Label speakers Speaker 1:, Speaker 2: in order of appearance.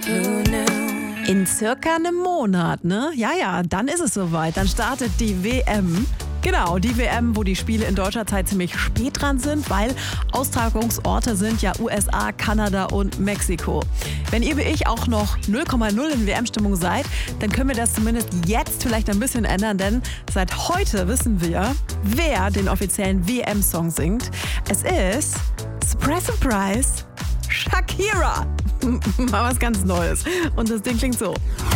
Speaker 1: In circa einem Monat, ne? Ja, dann ist es soweit. Dann startet die WM. Genau, die WM, wo die Spiele in deutscher Zeit ziemlich spät dran sind, weil Austragungsorte sind ja USA, Kanada und Mexiko. Wenn ihr wie ich auch noch 0,0 in WM-Stimmung seid, dann können wir das zumindest jetzt vielleicht ein bisschen ändern, denn seit heute wissen wir, wer den offiziellen WM-Song singt. Es ist, surprise, surprise, Shakira. Mal was ganz Neues. Und das Ding klingt so.